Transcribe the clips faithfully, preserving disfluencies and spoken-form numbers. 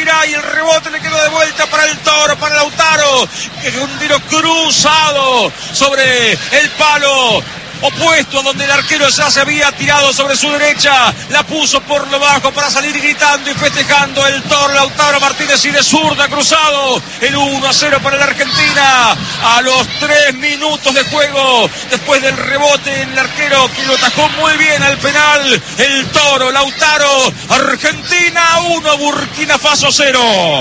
Girá y el rebote le quedó de vuelta para el Toro, para Lautaro, que es un tiro cruzado sobre el palo opuesto donde el arquero ya se había tirado sobre su derecha, la puso por lo bajo para salir gritando y festejando el Toro Lautaro Martínez, y de zurda cruzado el uno a cero para la Argentina a los tres minutos de juego, después del rebote el arquero que lo atajó muy bien al penal, el Toro Lautaro. Argentina uno, Burkina Faso cero.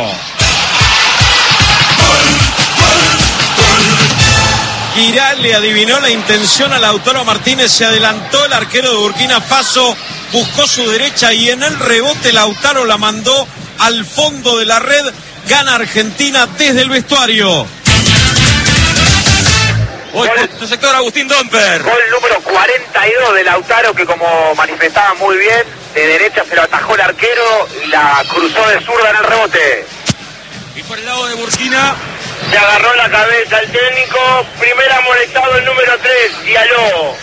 Girá le adivinó la intención a Lautaro Martínez, se adelantó el arquero de Burkina Faso, buscó su derecha y en el rebote Lautaro la mandó al fondo de la red. Gana Argentina desde el vestuario. Hoy por el sector Agustín Domper. Gol número cuarenta y dos de Lautaro, que como manifestaba muy bien, de derecha se lo atajó el arquero y la cruzó de zurda en el rebote. Y por el lado de Burkina se agarró la cabeza el técnico. Primer amonestado el número tres, Diallo.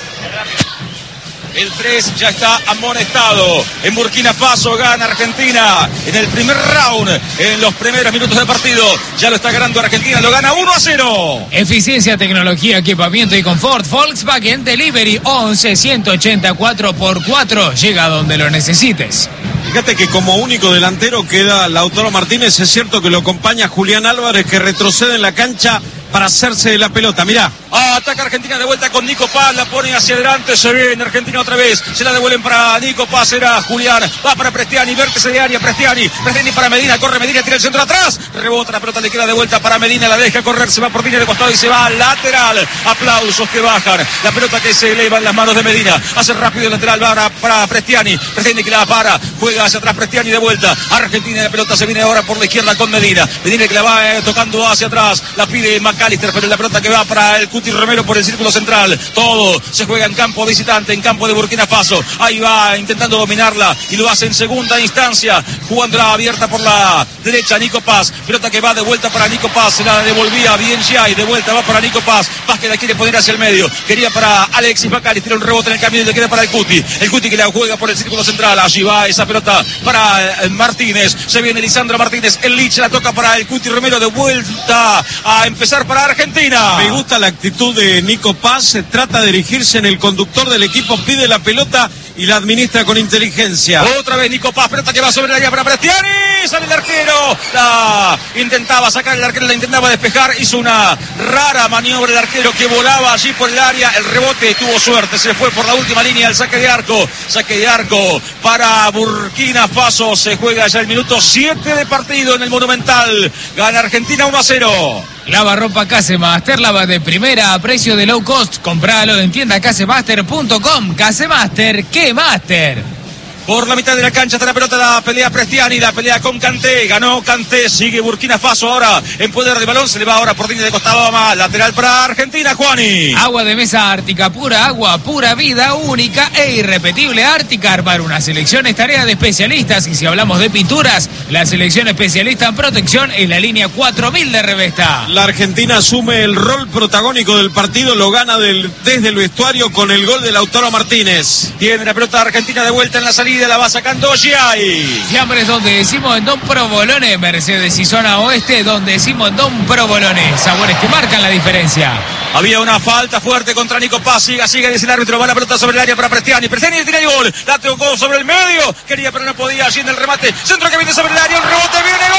El tres ya está amonestado. En Burkina Faso gana Argentina en el primer round, en los primeros minutos del partido. Ya lo está ganando Argentina, lo gana uno a cero. Eficiencia, tecnología, equipamiento y confort. Volkswagen Delivery once ciento ochenta cuatro por cuatro. Llega donde lo necesites. Fíjate que como único delantero queda Lautaro Martínez. Es cierto que lo acompaña Julián Álvarez, que retrocede en la cancha para hacerse de la pelota. Mirá. Ah, ataca Argentina de vuelta con Nico Paz, la pone hacia adelante, se viene Argentina otra vez, se la devuelven para Nico Paz, era Julián, va para Prestiani, vértice de área, Prestiani, Prestiani para Medina, corre Medina, tira el centro atrás, rebota la pelota, le queda de vuelta para Medina, la deja correr, se va por línea de costado y se va al lateral. Aplausos que bajan, la pelota que se eleva en las manos de Medina, hace rápido el lateral para, para Prestiani, Prestiani que la para, juega hacia atrás Prestiani de vuelta, Argentina, la pelota se viene ahora por la izquierda con Medina, Medina que la va eh, tocando hacia atrás, la pide McAllister, pero la pelota que va para el Cuti Romero por el círculo central. Todo se juega en campo visitante, en campo de Burkina Faso. Ahí va intentando dominarla y lo hace en segunda instancia, jugándola abierta por la derecha Nico Paz. Pelota que va de vuelta para Nico Paz, se la devolvía bien Giai, de vuelta va para Nico Paz. Paz que la quiere poner hacia el medio, quería para Alexis Bacari, tira un rebote en el camino y le queda para el Cuti. El Cuti que la juega por el círculo central, allí va esa pelota para eh, Martínez. Se viene Lisandro Martínez, el Lich la toca para el Cuti Romero, de vuelta a empezar para Argentina. Me gusta la actitud de Nico Paz, se trata de dirigirse en el conductor del equipo, pide la pelota y la administra con inteligencia. Otra vez Nico Paz, pelota que va sobre la área para Prestiani, sale el arquero, la intentaba sacar el arquero, la intentaba despejar, hizo una rara maniobra el arquero que volaba allí por el área, el rebote tuvo suerte, se fue por la última línea, el saque de arco, saque de arco para Burkina Faso, se juega ya el minuto siete de partido en el Monumental, gana Argentina uno a cero. Lava ropa Casemaster, lava de primera a precio de low cost. Compralo en tienda casemaster punto com. Casemaster, ¿qué Master? Por la mitad de la cancha está la pelota, la pelea Prestiani, la pelea con Kanté, ganó Kanté, sigue Burkina Faso ahora en poder de balón, se le va ahora por línea de costado, más lateral para Argentina, Juani. Agua de mesa Ártica, pura agua, pura vida, única e irrepetible. Ártica, armar una selección es tarea de especialistas, y si hablamos de pinturas, la selección especialista en protección es la línea cuatro mil de Revesta. La Argentina asume el rol protagónico del partido, lo gana del, desde el vestuario con el gol de Lautaro Martínez. Tiene la pelota Argentina de vuelta en la salida, la va sacando Giai. Fiambres donde decimos en Don Provolone, Mercedes y zona oeste donde decimos en Don Provolone. Sabores que marcan la diferencia. Había una falta fuerte contra Nico Paz, siga, siga, dice el árbitro, va la pelota sobre el área para Prestiani. Prestiani tira el gol, la tocó sobre el medio, quería pero no podía, allí en el remate, centro que viene sobre el área, el rebote viene,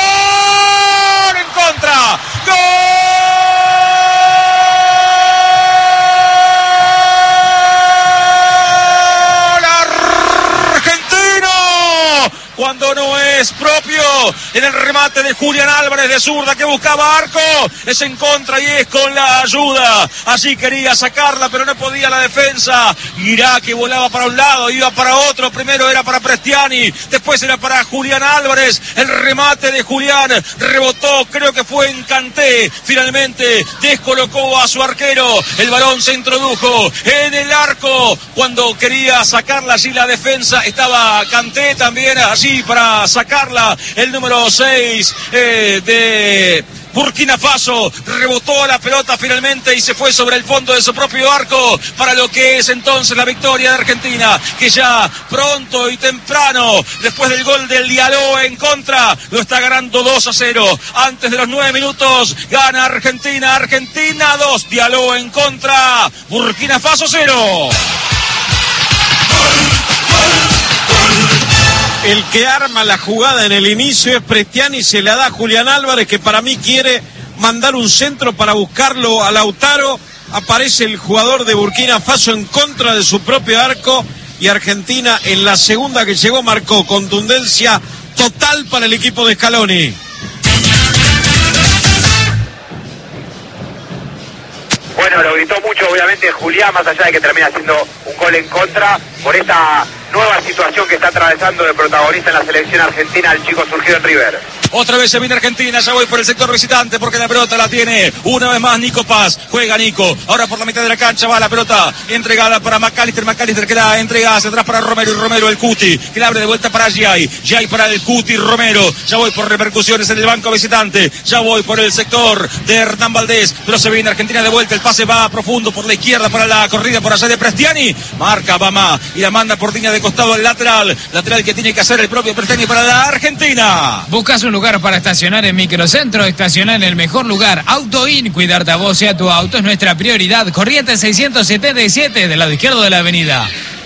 gol en contra, gol. Cuando no es propio, en el remate de Julián Álvarez de zurda que buscaba arco, es en contra y es con la ayuda, allí quería sacarla pero no podía la defensa. Girá que volaba para un lado, iba para otro, primero era para Prestiani, después era para Julián Álvarez, el remate de Julián rebotó, creo que fue en Kanté, finalmente descolocó a su arquero, el balón se introdujo en el arco, cuando quería sacarla allí la defensa, estaba Kanté también allí para sacarla, el número seis eh, de Burkina Faso rebotó la pelota finalmente y se fue sobre el fondo de su propio arco para lo que es entonces la victoria de Argentina, que ya pronto y temprano, después del gol del Diallo en contra, lo está ganando dos a cero. Antes de los nueve minutos gana Argentina. Argentina dos, Diallo en contra, Burkina Faso cero. El que arma la jugada en el inicio es Prestiani, se la da a Julián Álvarez, que para mí quiere mandar un centro para buscarlo a Lautaro. Aparece el jugador de Burkina Faso en contra de su propio arco y Argentina en la segunda que llegó marcó contundencia total para el equipo de Scaloni. Bueno, lo gritó mucho obviamente Julián, más allá de que termina haciendo un gol en contra, por esta nueva situación que está atravesando de protagonista en la selección argentina el chico surgido en River. Otra vez se viene Argentina, ya voy por el sector visitante porque la pelota la tiene una vez más Nico Paz. Juega Nico, ahora por la mitad de la cancha va la pelota entregada para McAllister, McAllister que la entrega hacia atrás para Romero y Romero el Cuti, que la abre de vuelta para Giai, Giai para el Cuti Romero. Ya voy por repercusiones en el banco visitante, ya voy por el sector de Hernán Valdés, pero se viene Argentina de vuelta, el pase va profundo por la izquierda para la corrida por allá de Prestiani, marca Bama y la manda por línea de costado al lateral, lateral que tiene que hacer el propio Prestiani para la Argentina. Buscas un lugar para estacionar en Microcentro, estacionar en el mejor lugar. AutoIn, cuidarte a vos y a tu auto es nuestra prioridad. Corrientes seiscientos setenta y siete, del lado izquierdo de la avenida.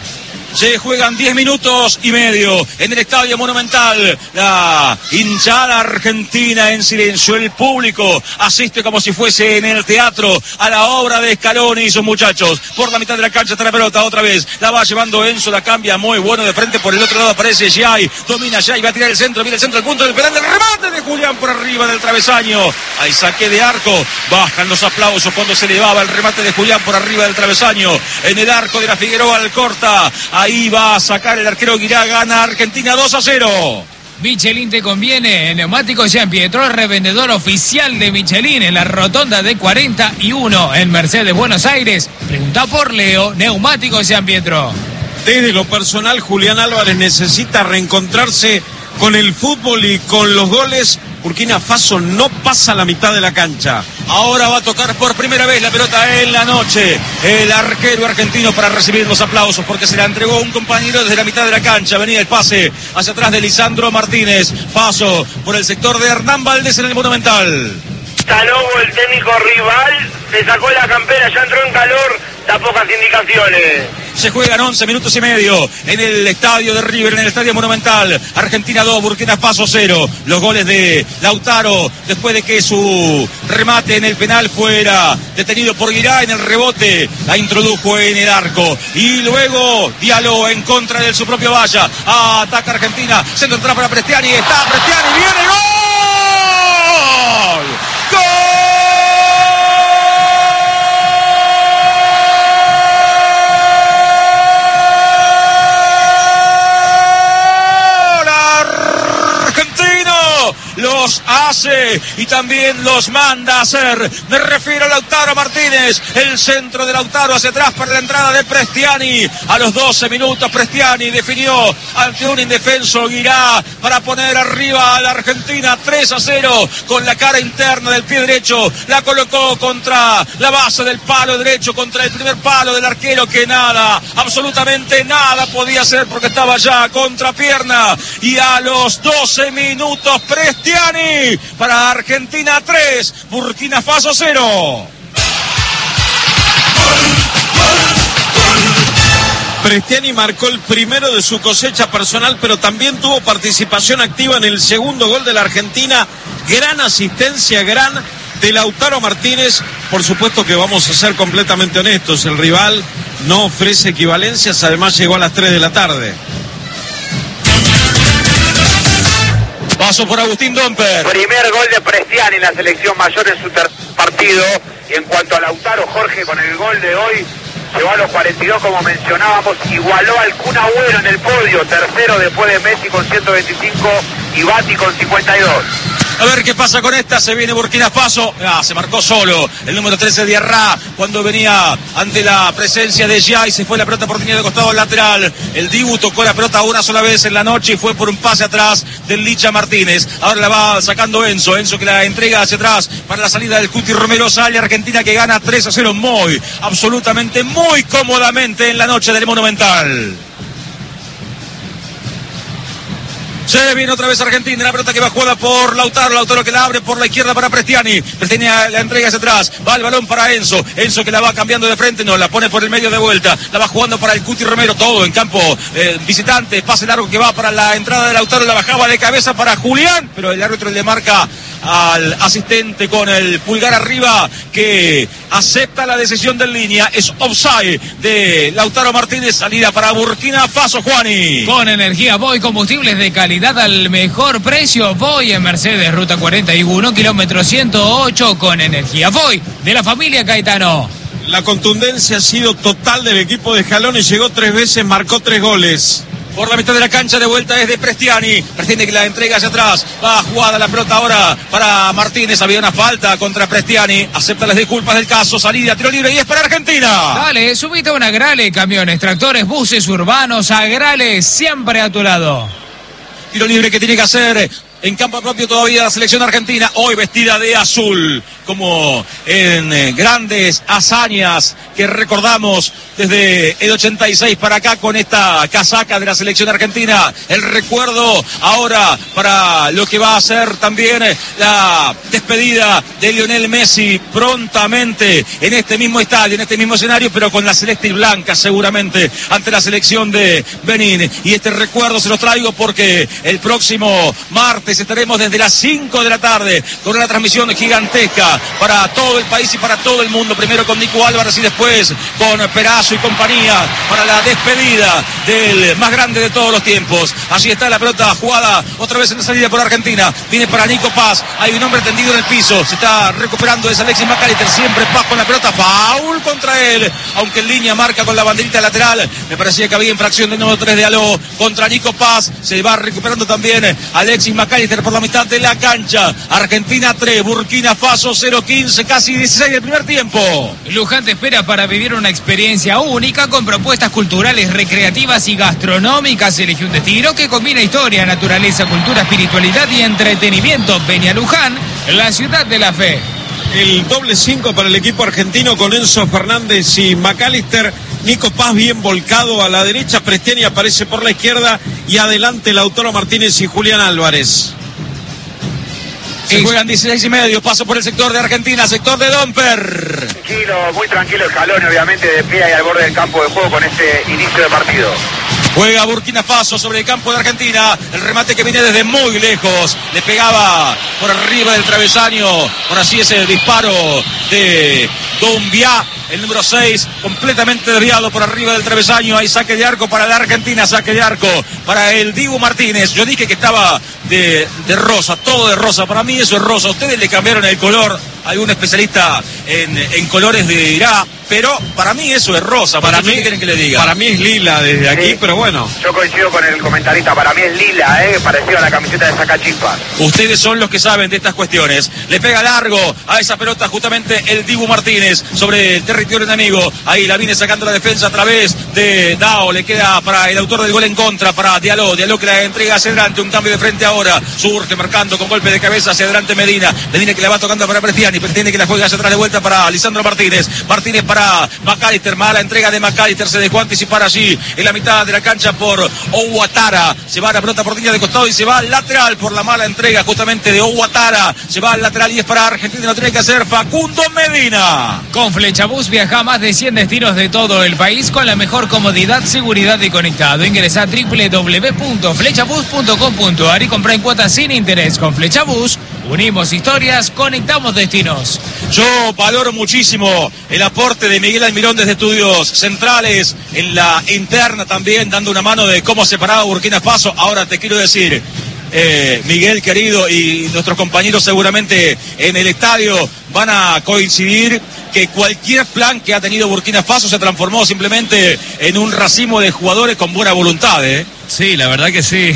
Se juegan diez minutos y medio en el Estadio Monumental. La hinchada argentina en silencio. El público asiste como si fuese en el teatro a la obra de Scaloni y sus muchachos. Por la mitad de la cancha está la pelota otra vez. La va llevando Enzo, la cambia muy bueno de frente. Por el otro lado aparece Giai. Domina Giai, va a tirar el centro. Viene el centro, el punto del penal. El remate de Julián por arriba del travesaño. Hay saque de arco. Bajan los aplausos cuando se elevaba el remate de Julián por arriba del travesaño. En el arco de la Figueroa Alcorta. Ahí va a sacar el arquero Guirá, gana Argentina dos a cero. Michelin te conviene. En Neumáticos Jean Pietro, revendedor oficial de Michelin en la rotonda de cuarenta y uno en Mercedes, Buenos Aires. Pregunta por Leo, Neumáticos Jean Pietro. Desde lo personal, Julián Álvarez necesita reencontrarse con el fútbol y con los goles. Burkina Faso no pasa la mitad de la cancha. Ahora va a tocar por primera vez la pelota en la noche el arquero argentino para recibir los aplausos porque se la entregó un compañero desde la mitad de la cancha. Venía el pase hacia atrás de Lisandro Martínez. Paso por el sector de Hernán Valdés en el Monumental. Talobo, el técnico rival, se sacó la campera, ya entró en calor, da pocas indicaciones. Se juegan once minutos y medio en el estadio de River, en el estadio Monumental. Argentina dos, Burkina Faso cero. Los goles de Lautaro, después de que su remate en el penal fuera detenido por Guirá, en el rebote la introdujo en el arco. Y luego Diallo en contra de su propio valla. Ataca Argentina, centro atrás para Prestiani, está Prestiani, viene gol. ¡Gol! Los hace y también los manda a hacer. Me refiero a Lautaro Martínez. El centro de Lautaro hacia atrás para la entrada de Prestiani. A los doce minutos Prestiani definió ante un indefenso Guirá para poner arriba a la Argentina tres a cero con la cara interna del pie derecho. La colocó contra la base del palo derecho, contra el primer palo del arquero que nada, absolutamente nada podía hacer porque estaba ya contra pierna. Y a los doce minutos Prestiani para Argentina tres, Burkina Faso cero. Prestiani marcó el primero de su cosecha personal, pero también tuvo participación activa en el segundo gol de la Argentina. Gran asistencia, gran de Lautaro Martínez. Por supuesto que vamos a ser completamente honestos, el rival no ofrece equivalencias, además llegó a las tres de la tarde. Paso por Agustín Domper. Primer gol de Prestiani en la selección mayor en su tercer partido. Y en cuanto a Lautaro, Jorge, con el gol de hoy, llegó a los cuarenta y dos, como mencionábamos, igualó al Kun Agüero en el podio, tercero después de Messi con ciento veinticinco y Batti con cincuenta y dos. A ver qué pasa con esta, se viene Burkina Faso, ah, se marcó solo el número trece Diarra cuando venía ante la presencia de Gia y se fue la pelota por línea de costado lateral. El Dibu tocó la pelota una sola vez en la noche y fue por un pase atrás del Licha Martínez. Ahora la va sacando Enzo, Enzo que la entrega hacia atrás para la salida del Cuti Romero. Sale Argentina que gana tres a cero muy, absolutamente muy cómodamente en la noche del Monumental. Se viene otra vez Argentina, la pelota que va jugada por Lautaro, Lautaro que la abre por la izquierda para Prestiani, Prestiani la entrega hacia atrás, va el balón para Enzo, Enzo que la va cambiando de frente, no, la pone por el medio de vuelta, la va jugando para el Cuti Romero, todo en campo eh, visitante, pase largo que va para la entrada de Lautaro, la bajaba de cabeza para Julián, pero el árbitro le marca al asistente con el pulgar arriba que acepta la decisión del línea, es offside de Lautaro Martínez, salida para Burkina Faso, Juani. Con energía Voy, combustibles de calidad al mejor precio. Voy en Mercedes, ruta cuarenta y uno, kilómetro ciento ocho, con energía Voy, de la familia Caetano. La contundencia ha sido total del equipo de Jalón y llegó tres veces, marcó tres goles. Por la mitad de la cancha de vuelta es de Prestiani. Prestiani que la entrega hacia atrás. Va jugada la pelota ahora para Martínez. Había una falta contra Prestiani. Acepta las disculpas del caso. Salida, tiro libre y es para Argentina. Dale, subite a una Agrale. Camiones, tractores, buses urbanos. Agrale, siempre a tu lado. Tiro libre que tiene que hacer en campo propio todavía la selección argentina. Hoy vestida de azul. Como en eh, grandes hazañas que recordamos desde el ochenta y seis para acá con esta casaca de la selección argentina. El recuerdo ahora para lo que va a ser también la despedida de Lionel Messi prontamente en este mismo estadio, en este mismo escenario, pero con la celeste y blanca seguramente ante la selección de Benín. Y este recuerdo se los traigo porque el próximo martes estaremos desde las cinco de la tarde con una transmisión gigantesca para todo el país y para todo el mundo, primero con Nico Álvarez y después con Perazo y compañía para la despedida del más grande de todos los tiempos. Allí está la pelota jugada otra vez en la salida por Argentina, viene para Nico Paz, hay un hombre tendido en el piso, se está recuperando, es Alexis McAllister, siempre Paz con la pelota, foul contra él, aunque en línea marca con la banderita lateral, me parecía que había infracción del número tres de Aló contra Nico Paz, se va recuperando también Alexis McAllister por la mitad de la cancha. Argentina tres, Burkina Faso cero quince, casi dieciséis del primer tiempo. Luján te espera para vivir una experiencia única con propuestas culturales, recreativas y gastronómicas. Elige un destino que combina historia, naturaleza, cultura, espiritualidad y entretenimiento. Ven a Luján, la ciudad de la fe. El doble cinco para el equipo argentino con Enzo Fernández y McAllister. Nico Paz bien volcado a la derecha, Prestiani aparece por la izquierda y adelante Lautaro Martínez y Julián Álvarez. Se juegan dieciséis y medio, paso por el sector de Argentina, sector de Domper. Tranquilo, muy tranquilo el Jalón, obviamente de pie ahí al borde del campo de juego con este inicio de partido. Juega Burkina Faso sobre el campo de Argentina, el remate que viene desde muy lejos, le pegaba por arriba del travesaño, por así ese disparo de Doumbia, el número seis, completamente desviado por arriba del travesaño, hay saque de arco para la Argentina, saque de arco para el Dibu Martínez. Yo dije que estaba de, de rosa, todo de rosa, para mí eso es rosa, ustedes le cambiaron el color, algún especialista en, en colores dirá, pero para mí eso es rosa. Para mí, ¿qué quieren que le diga? Para mí es lila desde aquí, sí, pero bueno. Yo coincido con el comentarista, para mí es lila, eh, parecido a la camiseta de Sacachispa. Ustedes son los que saben de estas cuestiones. Le pega largo a esa pelota justamente el Dibu Martínez sobre el territorio enemigo. Ahí la viene sacando la defensa a través de Dao. Le queda para el autor del gol en contra, para Diallo. Diallo que la entrega hacia adelante, un cambio de frente ahora. Surge marcando con golpe de cabeza hacia adelante Medina. Medina que la va tocando para Prestiani. Prestiani que la juega hacia atrás de vuelta para Lisandro Martínez. Martínez para McAllister. Mala entrega de McAllister. Se dejó anticipar allí en la mitad de la cancha por Ouattara. Se va la pelota por línea de costado y se va al lateral por la mala entrega justamente de Ouattara. Se va al lateral y es para Argentina. Lo tiene que hacer Facundo Medina. Con Flechabús viaja a más de cien destinos de todo el país con la mejor comodidad, seguridad y conectado. Ingresa a doble u doble u doble u punto flechabús punto com punto a r y compra en cuotas sin interés. Con Flechabús unimos historias, conectamos destinos. Yo valoro muchísimo el aporte de Miguel Almirón desde Estudios Centrales, en la interna también, dando una mano de cómo separaba Burkina Faso. Ahora te quiero decir, eh, Miguel querido y nuestros compañeros seguramente en el estadio van a coincidir que cualquier plan que ha tenido Burkina Faso se transformó simplemente en un racimo de jugadores con buena voluntad, ¿eh? Sí, la verdad que sí.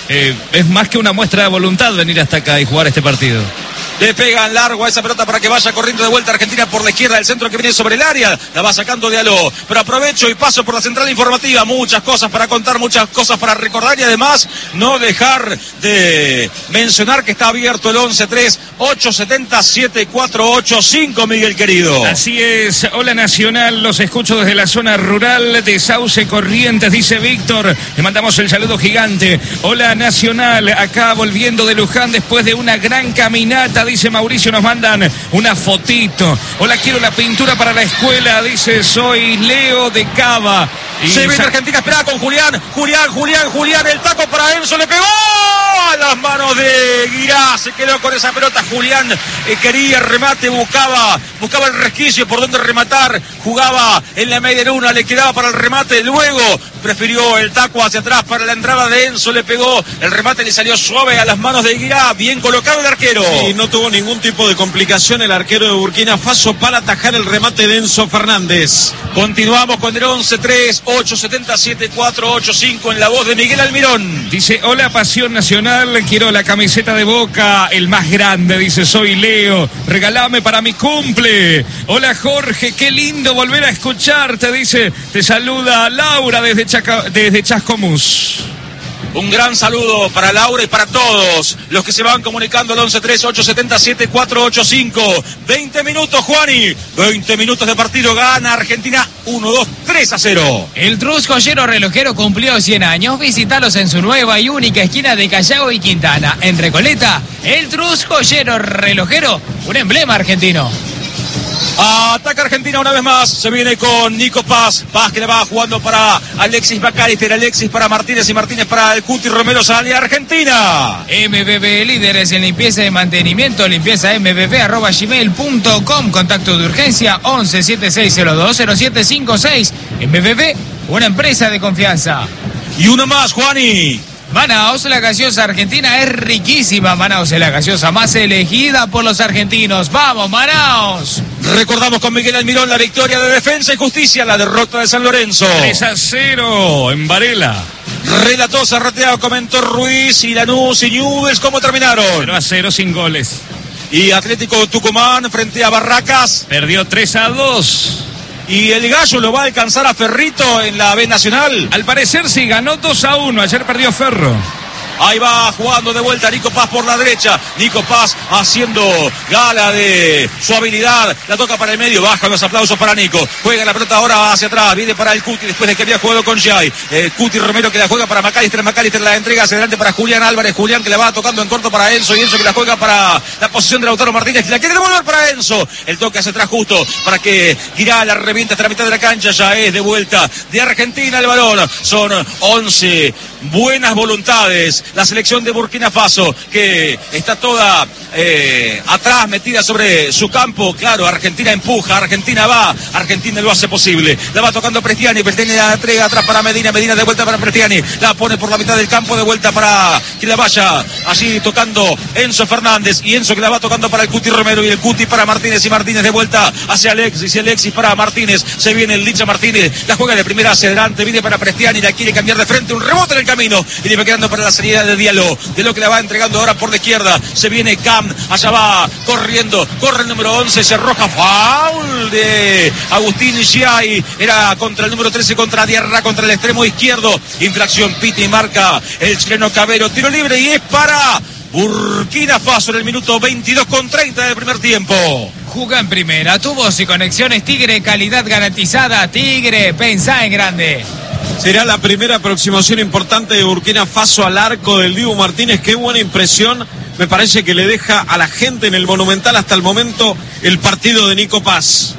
eh, es más que una muestra de voluntad venir hasta acá y jugar este partido. Le pegan largo a esa pelota para que vaya corriendo de vuelta Argentina por la izquierda del centro que viene sobre el área. La va sacando de Aló. Pero aprovecho y paso por la central informativa. Muchas cosas para contar, muchas cosas para recordar y además no dejar de mencionar que está abierto el once tres ocho siete cero siete cuatro ocho cinco, Miguel querido. Así es. Hola Nacional, los escucho desde la zona rural de Sauce Corrientes, dice Víctor. Le mandamos el saludo gigante. Hola Nacional, acá volviendo de Luján después de una gran caminata, dice Mauricio, nos mandan una fotito. Hola, quiero la pintura para la escuela, dice, soy Leo de Cava. Y se viene Argentina, espera con Julián, Julián, Julián, Julián, el taco para Enzo, le pegó a las manos de Guirá, se quedó con esa pelota. Julián eh, quería el remate, buscaba, buscaba el resquicio por donde rematar, jugaba en la media luna, le quedaba para el remate, luego prefirió el taco hacia atrás para la entrada de Enzo, le pegó, el remate le salió suave a las manos de Guirá, bien colocado el arquero. Y no tuvo ningún tipo de complicación el arquero de Burkina Faso para atajar el remate de Enzo Fernández. Continuamos con el once tres ocho siete cero siete cuatro ocho cinco en la voz de Miguel Almirón. Dice, hola Pasión Nacional, quiero la camiseta de Boca, el más grande, dice, soy Leo, regalame para mi cumple. Hola Jorge, qué lindo volver a escucharte, dice, te saluda Laura desde, Chaca, desde Chascomús. Un gran saludo para Laura y para todos los que se van comunicando al once tres ocho siete cero siete cuatro ocho cinco. veinte minutos, Juani. veinte minutos de partido. Gana Argentina uno, dos, tres a cero. El Trus Joyero Relojero cumplió cien años. Visítalos en su nueva y única esquina de Callao y Quintana. En Recoleta, el Trus Joyero Relojero, un emblema argentino. Ataca Argentina una vez más, se viene con Nico Paz, Paz que la va jugando para Alexis McAllister, Alexis para Martínez y Martínez para el Cuti Romero, sale Argentina. M B B, líderes en limpieza y mantenimiento, limpieza m b b arroba gmail punto com, contacto de urgencia once siete seis cero dos cero siete cinco seis. M B B, una empresa de confianza. Y uno más, Juani. Manaos, la gaseosa argentina es riquísima. Manaos es la gaseosa más elegida por los argentinos. ¡Vamos, Manaos! Recordamos con Miguel Almirón la victoria de Defensa y Justicia, la derrota de San Lorenzo. tres a cero en Varela. Relató Zarrateado, comentó Ruiz y Lanús y Newell's. ¿Cómo terminaron? cero a cero sin goles. Y Atlético Tucumán frente a Barracas. Perdió tres a dos. ¿Y el Gallo lo va a alcanzar a Ferrito en la B Nacional? Al parecer sí, ganó dos a uno. Ayer perdió Ferro. Ahí va jugando de vuelta Nico Paz por la derecha. Nico Paz haciendo gala de su habilidad. La toca para el medio. Baja los aplausos para Nico. Juega la pelota ahora hacia atrás. Viene para el Cuti después de que había jugado con Jai. El Cuti Romero que la juega para McAllister. McAllister la entrega hacia adelante para Julián Álvarez. Julián que la va tocando en corto para Enzo. Y Enzo que la juega para la posición de Lautaro Martínez. La quiere devolver para Enzo. El toque hacia atrás justo para que Girá la revienta hasta la mitad de la cancha. Ya es de vuelta de Argentina el balón. Son once buenas voluntades. La selección de Burkina Faso que está toda eh, atrás, metida sobre su campo. Claro, Argentina empuja, Argentina va, Argentina lo hace posible. La va tocando Prestiani, Prestiani la entrega atrás para Medina, Medina de vuelta para Prestiani, la pone por la mitad del campo de vuelta para que la vaya allí tocando Enzo Fernández y Enzo que la va tocando para el Cuti Romero y el Cuti para Martínez y Martínez de vuelta hacia Alexis y Alexis para Martínez. Se viene el Licha Martínez, la juega de primera hacia adelante, viene para Prestiani, la quiere cambiar de frente, un rebote en el camino y le va quedando para la salida de Diallo. De lo que la va entregando ahora por la izquierda. Se viene Cam, allá va corriendo, corre el número once, se arroja foul de Agustín Giai. Era contra el número trece, contra Diarra, contra el extremo izquierdo. Infracción, pita y marca el chileno Cabero. Tiro libre y es para Burkina Faso en el minuto veintidós con treinta del primer tiempo. Juga en primera, tu voz y conexiones Tigre, calidad garantizada. Tigre, pensá en grande. Será la primera aproximación importante de Burkina Faso al arco del Dibu Martínez. Qué buena impresión me parece que le deja a la gente en el Monumental hasta el momento el partido de Nico Paz.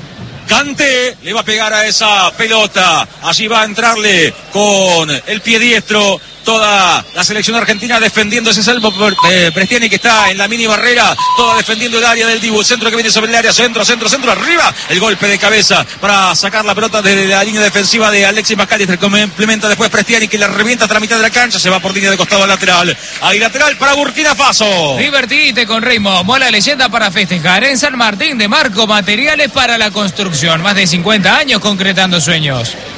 Kanté le va a pegar a esa pelota. Allí va a entrarle con el pie diestro toda la selección argentina defendiendo ese salvo. eh, Prestiani que está en la mini barrera, toda defendiendo el área del Dibu, el centro que viene sobre el área, centro, centro, centro, arriba, el golpe de cabeza para sacar la pelota desde la línea defensiva de Alexis McAllister, complementa después Prestiani que la revienta hasta la mitad de la cancha, se va por línea de costado al lateral, ahí lateral para Burkina Faso. Divertite con ritmo, mola leyenda para festejar en San Martín de Marco, materiales para la construcción, más de cincuenta años concretando sueños.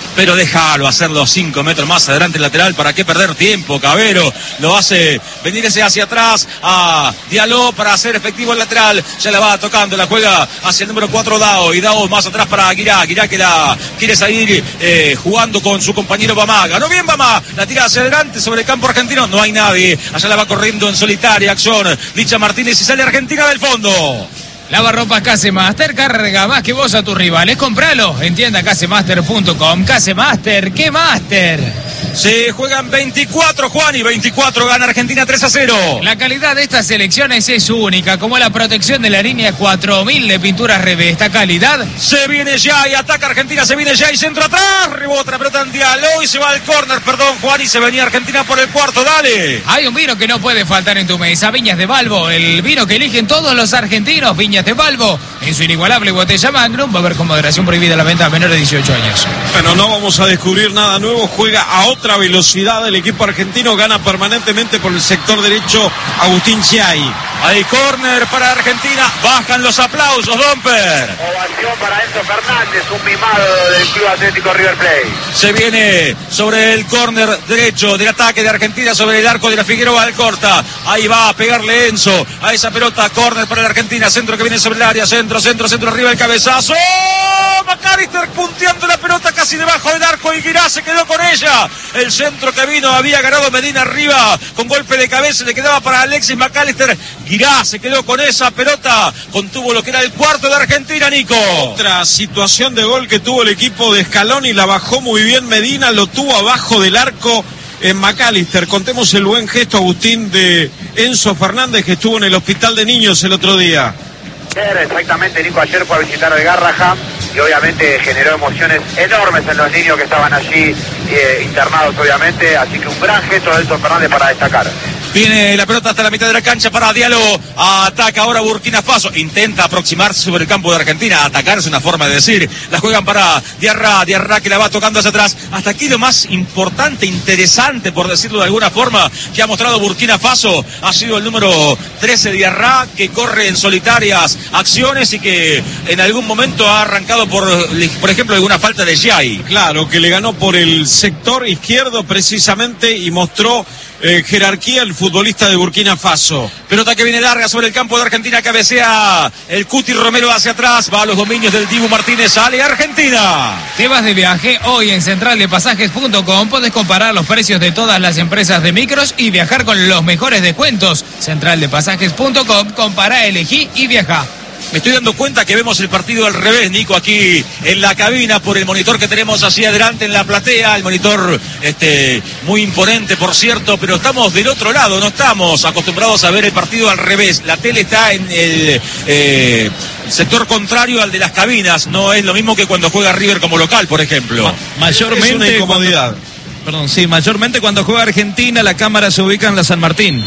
pero déjalo hacer los cinco metros más adelante el lateral. ¿Para qué perder tiempo? Cabero lo hace venirse hacia atrás a Diallo para hacer efectivo el lateral. Ya la va tocando, la juega hacia el número cuatro Dao, y Dao más atrás para Guirá. Guirá que la quiere salir eh, jugando con su compañero Bamá. Ganó bien Bamá, la tira hacia adelante sobre el campo argentino. No hay nadie, allá la va corriendo en solitaria acción Licha Martínez y sale Argentina del fondo. Lavarropas Casemaster, carga más que vos a tus rivales. Compralo en tienda casemaster punto com. Casemaster, ¿qué Master? Se juegan veinticuatro, Juan, y veinticuatro gana Argentina tres a cero. La calidad de estas selecciones es única, como la protección de la línea cuatro mil de pinturas Reve. Esta calidad se viene ya y ataca Argentina, se viene ya y centro atrás, rebota la pelota en Diallo y se va al córner, perdón Juan, y se venía Argentina por el cuarto, dale. Hay un vino que no puede faltar en tu mesa, Viñas de Balbo, el vino que eligen todos los argentinos. Viñas de Balbo, en su inigualable botella Magnum. Va a haber con moderación prohibida la venta a menores de dieciocho años. Bueno, no vamos a descubrir nada nuevo, juega a otra velocidad el equipo argentino, gana permanentemente por el sector derecho Agustín Chiai. Hay córner para Argentina, bajan los aplausos, Domper. Ovación para Enzo Fernández, un mimado del Club Atlético River Plate. Se viene sobre el córner derecho del ataque de Argentina, sobre el arco de la Figueroa Alcorta. Ahí va a pegarle Enzo a esa pelota, córner para la Argentina, centro que viene sobre el área, centro, centro, centro, arriba el cabezazo. McAllister punteando la pelota casi debajo del arco y Guirá se quedó con ella. El centro que vino había ganado Medina arriba con golpe de cabeza, le quedaba para Alexis McAllister. Guirá se quedó con esa pelota, contuvo lo que era el cuarto de Argentina, Nico. Otra situación de gol que tuvo el equipo de Scaloni, la bajó muy bien Medina, lo tuvo abajo del arco en McAllister. Contemos el buen gesto, Agustín, de Enzo Fernández, que estuvo en el hospital de niños el otro día. Exactamente, Nico ayer fue a visitar el Garraham y obviamente generó emociones enormes en los niños que estaban allí eh, internados, obviamente, así que un gran gesto de Enzo Fernández para destacar. Viene la pelota hasta la mitad de la cancha para Diallo. Ataca ahora Burkina Faso. Intenta aproximarse sobre el campo de Argentina. Atacar es una forma de decir. La juegan para Diarra. Diarra que la va tocando hacia atrás. Hasta aquí lo más importante, interesante, por decirlo de alguna forma, que ha mostrado Burkina Faso ha sido el número trece Diarra, que corre en solitarias acciones y que en algún momento ha arrancado por, por ejemplo, alguna falta de Giai. Claro, que le ganó por el sector izquierdo precisamente y mostró Eh, jerarquía el futbolista de Burkina Faso. Pelota que viene larga sobre el campo de Argentina, cabecea el Cuti Romero hacia atrás, va a los dominios del Dibu Martínez, sale Argentina. ¿Te vas de viaje? Hoy en central de pasajes punto com podés comparar los precios de todas las empresas de micros y viajar con los mejores descuentos. central de pasajes punto com, compara, elegí y viaja. Me estoy dando cuenta que vemos el partido al revés, Nico, aquí en la cabina por el monitor que tenemos así adelante en la platea, el monitor este, muy imponente, por cierto, pero estamos del otro lado, no estamos acostumbrados a ver el partido al revés. La tele está en el eh, sector contrario al de las cabinas, no es lo mismo que cuando juega River como local, por ejemplo. Ma- mayormente es una incomodidad. cuando, Perdón, sí, mayormente cuando juega Argentina la cámara se ubica en la San Martín.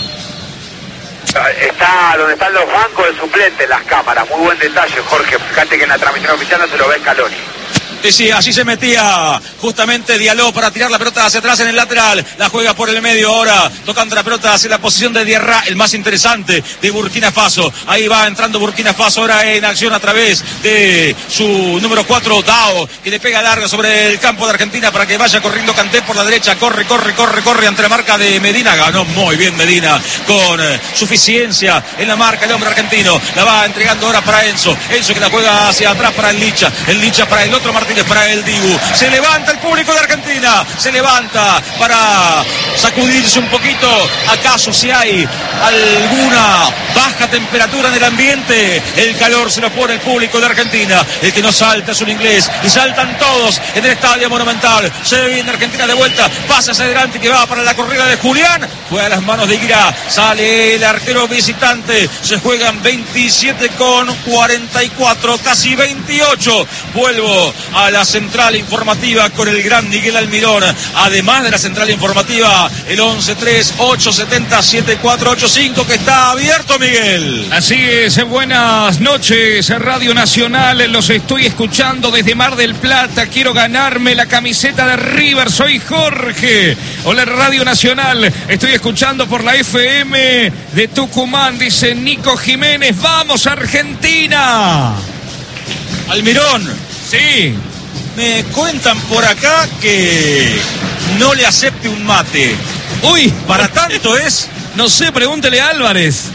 Está donde están los bancos de suplentes, las cámaras. Muy buen detalle, Jorge. Fíjate que en la transmisión oficial no se lo ve Scaloni. Sí, sí, allí se metía justamente Diallo para tirar la pelota hacia atrás en el lateral. La juega por el medio ahora, tocando la pelota hacia la posición de Diarra, el más interesante de Burkina Faso. Ahí va entrando Burkina Faso ahora en acción a través de su número cuatro, Dao, que le pega larga sobre el campo de Argentina para que vaya corriendo Kanté por la derecha. Corre, corre, corre, corre ante la marca de Medina. Ganó muy bien Medina con eh, suficiencia en la marca el hombre argentino. La va entregando ahora para Enzo. Enzo que la juega hacia atrás para el Licha. El Licha para el otro Martín. Para el Dibu, se levanta el público de Argentina, se levanta para sacudirse un poquito, acaso si hay alguna baja temperatura en el ambiente, el calor se lo pone el público de Argentina, el que no salta es un inglés, y saltan todos en el Estadio Monumental. Se viene Argentina de vuelta, pasa hacia adelante que va para la corrida de Julián, fue a las manos de Guirá, sale el arquero visitante, se juegan veintisiete con cuarenta y cuatro, casi veintiocho, vuelvo a la central informativa con el gran Miguel Almirón, además de la central informativa, el once tres ocho siete cero siete cuatro ocho cinco que está abierto, Miguel. Así es, buenas noches, Radio Nacional, los estoy escuchando desde Mar del Plata, quiero ganarme la camiseta de River, soy Jorge. Hola Radio Nacional, estoy escuchando por la F M de Tucumán, dice Nico Jiménez, ¡vamos Argentina! Almirón. Sí. Me cuentan por acá que no le acepte un mate. Uy, Para tanto es, no sé, pregúntele a Álvarez.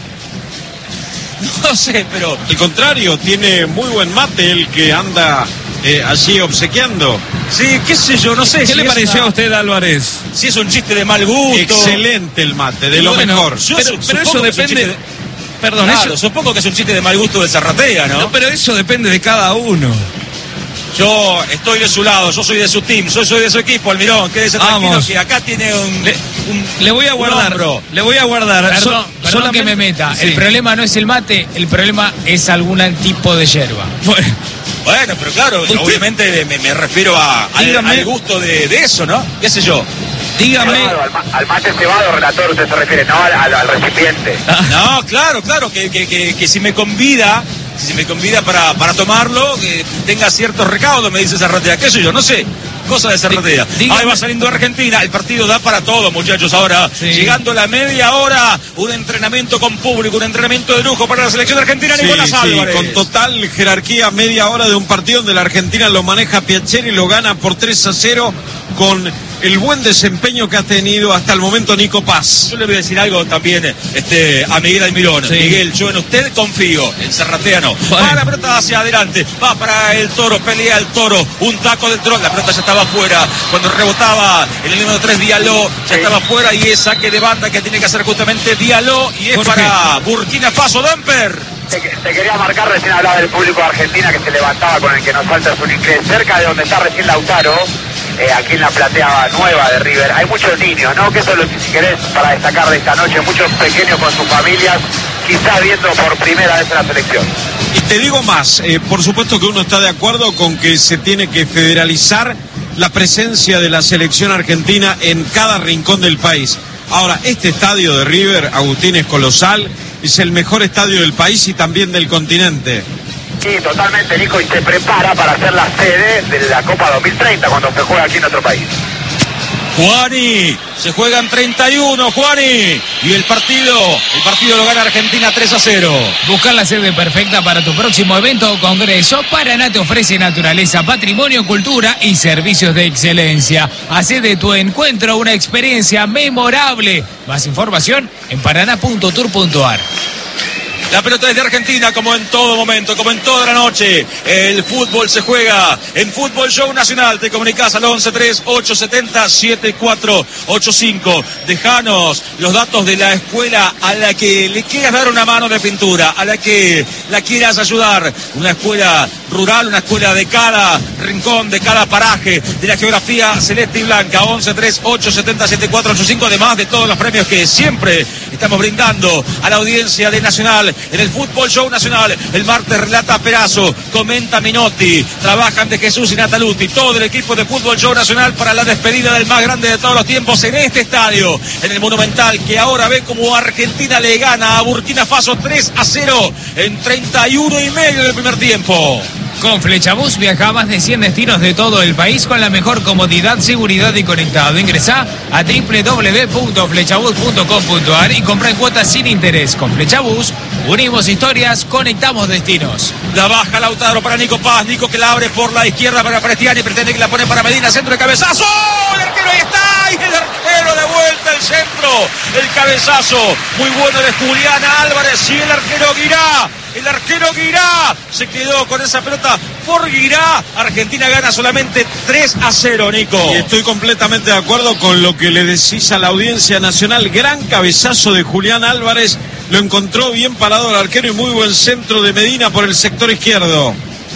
no sé, pero Al contrario, tiene muy buen mate el que anda eh, allí obsequiando. sí, qué sé yo, no sé. ¿Qué si le es pareció una- a usted, Álvarez? Si es un chiste de mal gusto. Excelente el mate, de lo Bueno, mejor. Yo Pero, su- pero supongo eso que es un depende. chiste de- Perdón, Claro, eso. supongo que es un chiste de mal gusto de Zarratea, ¿no? No, pero eso depende de cada uno. Yo estoy de su lado, yo soy de su team, yo soy de su equipo, Almirón. Quédese tranquilo Vamos. que acá tiene un, Le, un- le voy a un guardar. hombro. Le voy a guardar. Perdón, So- perdón solamente- que me meta. Sí. El problema no es el mate, el problema es algún tipo de yerba. Bueno, Bueno, pero claro, ¿Usted? obviamente me, me refiero a, al, Dígame. al gusto de, de eso, ¿no? ¿Qué sé yo? dígame. Cebado, al, ma- al mate cebado, relator, usted se refiere, no al, al- al recipiente. No, claro, claro, que, que, que, que si me convida, si me convida para, para tomarlo, que tenga ciertos recaudos, me dice Zarratea. ¿Qué sé yo? No sé. Cosa de Zarratea. Dígame. Ahí va saliendo Argentina. El partido da para todo, muchachos. Ahora, Sí. llegando la media hora, un entrenamiento con público, un entrenamiento de lujo para la selección argentina. Sí, Nicolás sí, Álvarez. con total jerarquía, media hora de un partido donde la Argentina lo maneja Piaceri, lo gana por tres a cero con el buen desempeño que ha tenido hasta el momento Nico Paz. Yo le voy a decir algo también este, a Miguel Almirón. Sí. Miguel, yo en usted confío, en Zarratea no. Bueno. Va la pelota hacia adelante, va para el Toro, pelea el Toro, un taco del Toro, la pelota ya estaba afuera. Cuando rebotaba en el número tres Diallo, ya estaba afuera y es saque de banda que tiene que hacer justamente Diallo y es Jorge. para Burkina Faso, Damper. Te, te quería marcar, recién hablaba del público de Argentina que se levantaba con el que nos falta su inglés. Cerca de donde está recién Lautaro, eh, aquí en la platea nueva de River, hay muchos niños, ¿no? Que eso es lo que, si querés, para destacar de esta noche, muchos pequeños con sus familias, quizás viendo por primera vez en la selección. Y te digo más, eh, por supuesto que uno está de acuerdo con que se tiene que federalizar la presencia de la selección argentina en cada rincón del país. Ahora, este estadio de River, Agustín, es colosal, es el mejor estadio del país y también del continente. Sí, totalmente, Nico, y se prepara para ser la sede de la Copa dos mil treinta cuando se juega aquí en nuestro país. Juani, se juegan treinta y uno, Juani. Y el partido, el partido lo gana Argentina tres a cero. Buscar la sede perfecta para tu próximo evento o congreso. Paraná te ofrece naturaleza, patrimonio, cultura y servicios de excelencia. Hacé de tu encuentro una experiencia memorable. Más información en paraná punto tour punto ar. La pelota es de Argentina, como en todo momento, como en toda la noche. El fútbol se juega en Fútbol Show Nacional. Te comunicas al once tres ocho siete cero siete cuatro ocho cinco. Dejanos los datos de la escuela a la que le quieras dar una mano de pintura, a la que la quieras ayudar. Una escuela rural, una escuela de cada rincón, de cada paraje, de la geografía celeste y blanca. once tres ocho siete cero siete cuatro ocho cinco, además de todos los premios que siempre estamos brindando a la audiencia de Nacional. En el Fútbol Show Nacional, el martes relata Perazo, comenta Minotti, trabajan de Jesús y Nataluti, todo el equipo de Fútbol Show Nacional para la despedida del más grande de todos los tiempos en este estadio, en el Monumental, que ahora ve como Argentina le gana a Burkina Faso tres a cero en treinta y uno y medio del primer tiempo. Con Flechabús viaja a más de cien destinos de todo el país con la mejor comodidad, seguridad y conectado. Ingresá a doble u doble u doble u punto flechabús punto com punto ar y compra en cuotas sin interés. Con Flechabús unimos historias, conectamos destinos. La baja Lautaro para Nico Paz, Nico que la abre por la izquierda para Prestiani, Prestiani que la pone para Medina, centro de cabezazo, el arquero ahí está, y el arquero de vuelta al centro, el cabezazo, muy bueno de Julián Álvarez y el arquero Guirá. El arquero Guirá se quedó con esa pelota por Guirá. Argentina gana solamente tres a cero, Nico. Y estoy completamente de acuerdo con lo que le decís a la audiencia nacional. Gran cabezazo de Julián Álvarez. Lo encontró bien parado el arquero y muy buen centro de Medina por el sector izquierdo.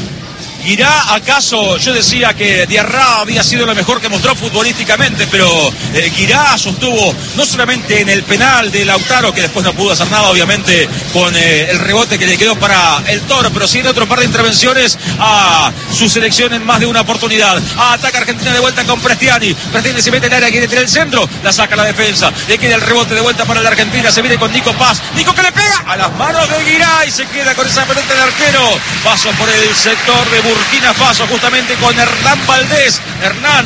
¿Irá acaso? Yo decía que Diarra había sido lo mejor que mostró futbolísticamente, pero eh, Guirá sostuvo no solamente en el penal de Lautaro, que después no pudo hacer nada, obviamente, con eh, el rebote que le quedó para el Toro, pero sí en otro par de intervenciones a su selección en más de una oportunidad. Ah, ataca Argentina de vuelta con Prestiani. Prestiani se mete en el área, quiere tirar el centro, la saca la defensa. Le queda el rebote de vuelta para la Argentina, se viene con Nico Paz. Nico que le pega a las manos de Guirá y se queda con esa pelota de arquero. Paso por el sector de Burkina Faso, justamente con Hernán Valdés. Hernán,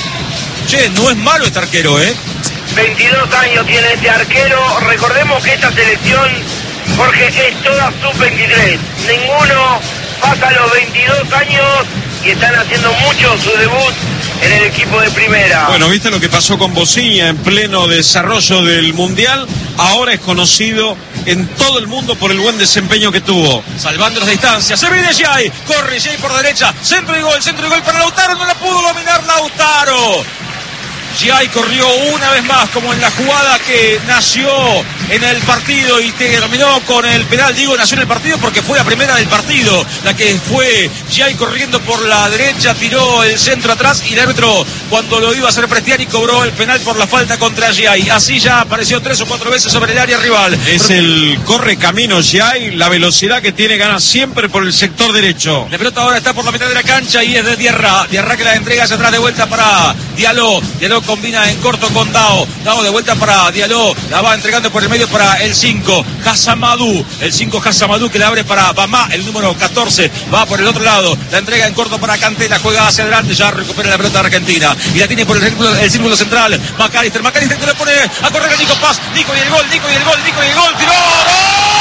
che, no es malo este arquero, ¿eh? veintidós años tiene este arquero. Recordemos que esta selección, Jorge, es toda sub veintitrés. Ninguno pasa los veintidós años y están haciendo mucho su debut en el equipo de primera. Bueno, ¿viste lo que pasó con Bociña en pleno desarrollo del Mundial? Ahora es conocido en todo el mundo por el buen desempeño que tuvo. Salvando las distancias, se viene Giai, corre Giai por derecha, centro y gol, centro y gol para Lautaro, no la pudo dominar Lautaro. Giai corrió una vez más como en la jugada que nació en el partido y terminó con el penal. Digo, nació en el partido porque fue la primera del partido, la que fue Giai corriendo por la derecha, tiró el centro atrás y el árbitro, cuando lo iba a hacer Prestiani, cobró el penal por la falta contra Giai. Así ya apareció tres o cuatro veces sobre el área rival. Es Pero... el corre camino Giai, la velocidad que tiene, gana siempre por el sector derecho. La pelota ahora está por la mitad de la cancha y es de Diarra. Diarra que la entrega hacia atrás de vuelta para Diallo. Diallo combina en corto con Dao. Dao de vuelta para Diallo. La va entregando por el medio para el cinco. Hassamadou. El cinco Hassamadou que le abre para Bamá. El número catorce va por el otro lado. La entrega en corto para Kanté. La juega hacia adelante. Ya recupera la pelota de Argentina. Y la tiene por el círculo, el círculo central. McAllister. McAllister que le pone a correr a Nico Paz. Nico y el gol. Nico y el gol. Nico y el gol. ¡Tiró! ¡Gol!